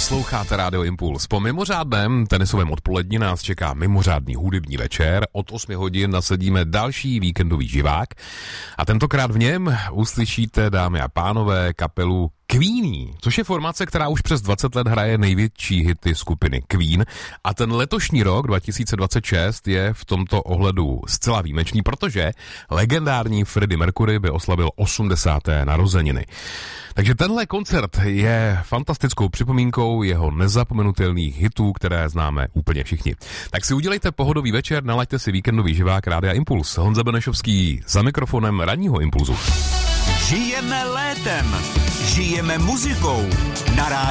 Posloucháte Rádio Impuls. Po mimořádném tenisovém odpoledni nás čeká mimořádný hudební večer. Od 8 hodin nasadíme další víkendový živák. A tentokrát v něm uslyšíte, dámy a pánové, kapelu Queenie, což je formace, která už přes 20 let hraje největší hity skupiny Queen. A ten letošní rok, 2026, je v tomto ohledu zcela výjimečný, protože legendární Freddie Mercury by oslavil 80. narozeniny. Takže tenhle koncert je fantastickou připomínkou jeho nezapomenutelných hitů, které známe úplně všichni. Tak si udělejte pohodový večer, nalaďte si víkendový živák Rádia Impuls. Honza Benešovský za mikrofonem ranního Impulzu. Žijeme létem, žijeme muzikou na